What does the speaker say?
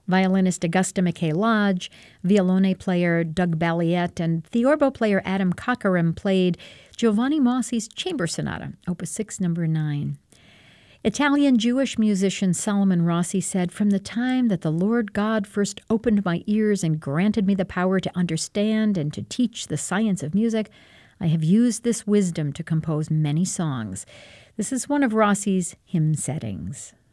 violinist Augusta McKay Lodge, violone player Doug Balliet, and theorbo player Adam Cockerham played Giovanni Mossi's Chamber Sonata, Opus 6, number 9. Italian Jewish musician Solomon Rossi said, "From the time that the Lord God first opened my ears and granted me the power to understand and to teach the science of music, I have used this wisdom to compose many songs." This is one of Rossi's hymn settings.